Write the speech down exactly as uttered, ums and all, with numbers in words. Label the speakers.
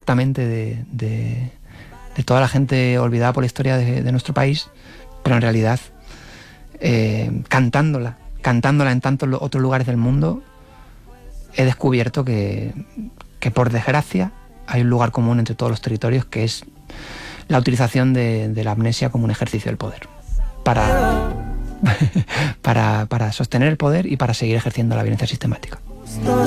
Speaker 1: exactamente de, de, de toda la gente olvidada por la historia de, de nuestro país, pero en realidad eh, cantándola, cantándola en tantos otros lugares del mundo, he descubierto que, que por desgracia hay un lugar común entre todos los territorios, que es la utilización de, de la amnesia como un ejercicio del poder para, para, para sostener el poder y para seguir ejerciendo la violencia sistemática.